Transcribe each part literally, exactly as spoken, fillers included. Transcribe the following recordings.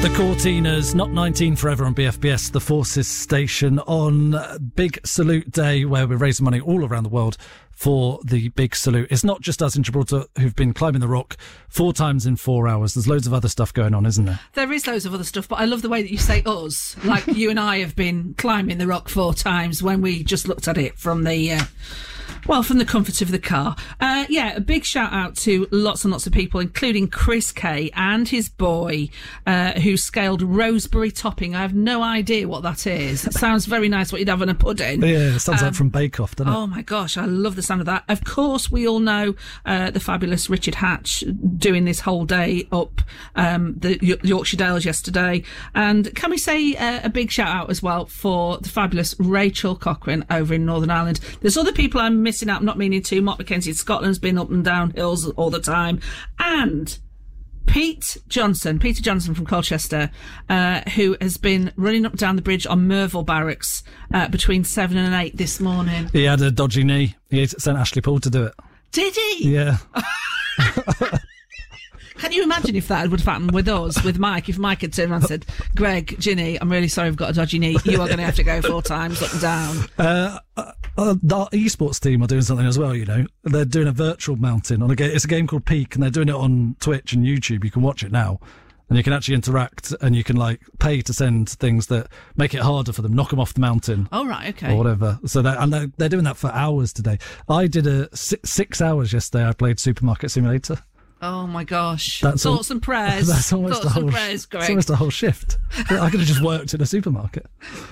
The Cortinas, Not nineteen Forever on B F B S, the Forces station, on Big Salute Day, where we're raising money all around the world for the Big Salute. It's not just us in Gibraltar who've been climbing the rock four times in four hours. There's loads of other stuff going on, isn't there? There is loads of other stuff, but I love the way that you say us. Like you and I have been climbing the rock four times when we just looked at it from the... Uh, Well, from the comfort of the car. Uh, yeah, a big shout out to lots and lots of people, including Chris Kay and his boy, uh, who scaled Roseberry Topping. I have no idea what that is. It sounds very nice, what you'd have in a pudding. Yeah, it sounds um, like from Bake Off, doesn't it? Oh my gosh, I love the sound of that. Of course, we all know uh, the fabulous Richard Hatch doing this whole day up um, the y- Yorkshire Dales yesterday. And can we say uh, a big shout out as well for the fabulous Rachel Cochrane over in Northern Ireland. There's other people I'm missing out, not meaning to. Mark Mackenzie in Scotland's been up and down hills all the time. And Pete Johnson, Peter Johnson from Colchester, uh, who has been running up and down the bridge on Merville Barracks uh, between seven and eight this morning. He had a dodgy knee. He sent Ashley Paul to do it. Did he? Yeah. Can you imagine if that would have happened with us, with Mike, if Mike had turned around and said, Greg, Ginny, I'm really sorry I've got a dodgy knee. You are going to have to go four times up and down. Uh, uh, uh, the esports team are doing something as well, you know. They're doing a virtual mountain on a game. It's a game called Peak, and they're doing it on Twitch and YouTube. You can watch it now. And you can actually interact, and you can, like, pay to send things that make it harder for them, knock them off the mountain. Oh, right, okay. Or whatever. So they're, and they're, they're doing that for hours today. I did a six, six hours yesterday. I played Supermarket Simulator. Oh my gosh! That's Thoughts al- and prayers. That's almost Thoughts the whole. and prayers, Greg. It's almost a whole shift. I could have just worked in a supermarket.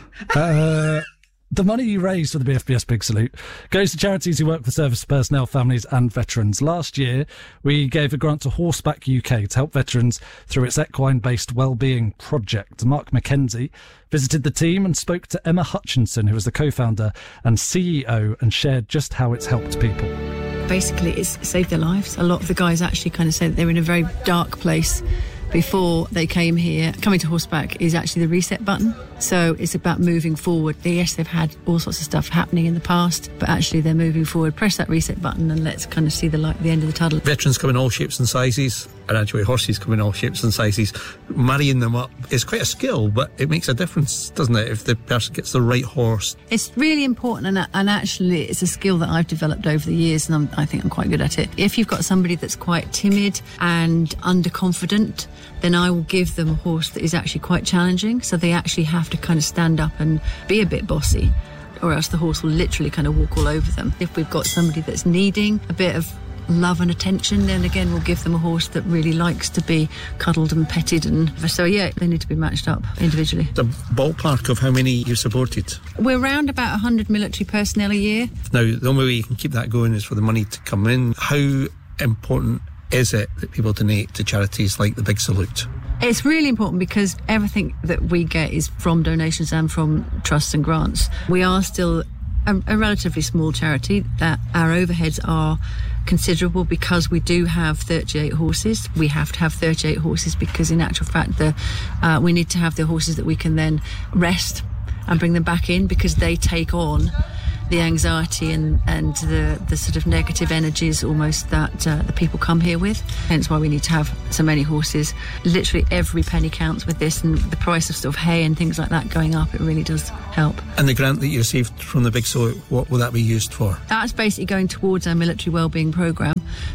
Uh, the money you raise for the B F B S Big Salute goes to charities who work for service personnel, families, and veterans. Last year, we gave a grant to Horseback U K to help veterans through its equine-based wellbeing project. Mark Mackenzie visited the team and spoke to Emma Hutchinson, who is the co-founder and C E O, and shared just how it's helped people. Basically, it's saved their lives. A lot of the guys actually kind of say that they were in a very dark place before they came here. Coming to Horseback is actually the reset button. So it's about moving forward. Yes, they've had all sorts of stuff happening in the past, but actually they're moving forward. Press that reset button and let's kind of see the light at the end of the tunnel. Veterans come in all shapes and sizes, and actually horses come in all shapes and sizes. Marrying them up is quite a skill, but it makes a difference, doesn't it, if the person gets the right horse? It's really important, and, and actually it's a skill that I've developed over the years, and I'm, I think I'm quite good at it. If you've got somebody that's quite timid and underconfident, then I will give them a horse that is actually quite challenging, so they actually have to kind of stand up and be a bit bossy, or else the horse will literally kind of walk all over them. If we've got somebody that's needing a bit of love and attention, then again we'll give them a horse that really likes to be cuddled and petted, and so yeah, they need to be matched up individually. The ballpark of how many you supported? We're around about one hundred military personnel a year. Now, the only way you can keep that going is for the money to come in. How important is it that people donate to charities like the Big Salute? It's really important because everything that we get is from donations and from trusts and grants. We are still a, a relatively small charity. That our overheads are considerable because we do have thirty-eight horses. We have to have thirty-eight horses because in actual fact the uh, we need to have the horses that we can then rest and bring them back in, because they take on the anxiety and, and the, the sort of negative energies almost that uh, the people come here with. Hence why we need to have so many horses. Literally every penny counts with this, and the price of sort of hay and things like that going up, it really does help. And the grant that you received from the Big Salute, what will that be used for? That's basically going towards our military wellbeing programme.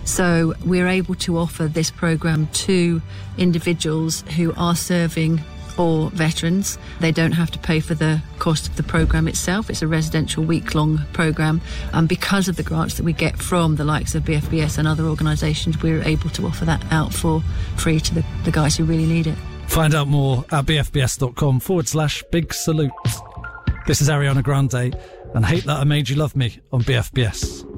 So we're able to offer this programme to individuals who are serving or veterans. They don't have to pay for the cost of the programme itself. It's a residential week-long programme, and because of the grants that we get from the likes of B F B S and other organisations, we're able to offer that out for free to the, the guys who really need it. Find out more at bfbs.com forward slash big salute. This is Ariana Grande and Hate That I Made You Love Me on B F B S.